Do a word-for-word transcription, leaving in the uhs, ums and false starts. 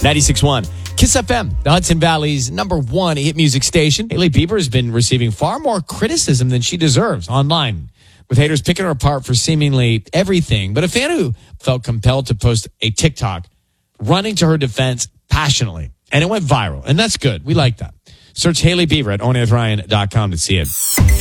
ninety-six point one Kiss F M, the Hudson Valley's number one hit music station. Hailey Bieber has been receiving far more criticism than she deserves online, with haters picking her apart for seemingly everything. But a fan who felt compelled to post a TikTok running to her defense passionately, and it went viral. And that's good. We like that. Search Hailey Bieber at only with ryan dot com to see it.